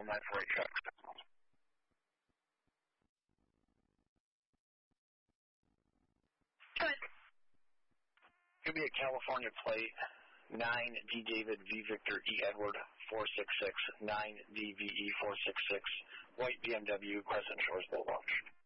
Bravo 948 check. Good. Could be a California plate, 9D David V Victor E Edward 466, 9DVE 466, white BMW, Crescent Shores Boat Launch.